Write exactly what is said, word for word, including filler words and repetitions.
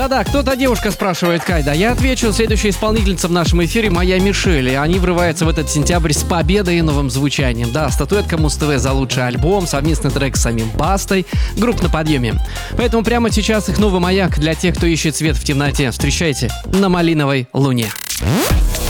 Да-да, кто-то девушка спрашивает, Кай, да я отвечу. Следующая исполнительница в нашем эфире моя Мишель. И они врываются в этот сентябрь с победой и новым звучанием. Да, статуэтка Муз-ТВ за лучший альбом, совместный трек с самим Бастой, групп на подъеме. Поэтому прямо сейчас их новый маяк для тех, кто ищет свет в темноте. Встречайте на малиновой луне.